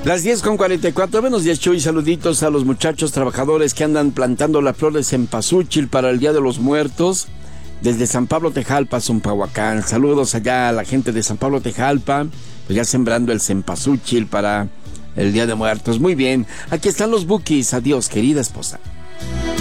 Las 10:44. Buenos días, Chuy. Saluditos a los muchachos trabajadores que andan plantando las flores en cempasúchil para el Día de los Muertos. Desde San Pablo Tejalpa, Zumpahuacán. Saludos allá a la gente de San Pablo Tejalpa. Pues ya sembrando el cempasúchil para el Día de Muertos. Muy bien. Aquí están los bookies. Adiós, querida esposa.